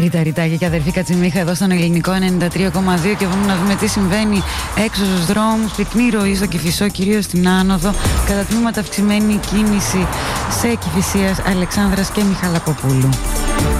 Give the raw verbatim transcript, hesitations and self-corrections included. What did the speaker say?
Ρήτα ρητάκια και αδερφή Κατσιμίχα εδώ στον Ελληνικό ενενήντα τρία κόμμα δύο και πάμε να δούμε τι συμβαίνει έξω στους δρόμους. Πυκνή ροή στο Κηφισό, κυρίως στην άνοδο. Κατά τμήματα αυξημένη κίνηση σε Κηφισίας, Αλεξάνδρας και Μιχαλακοπούλου.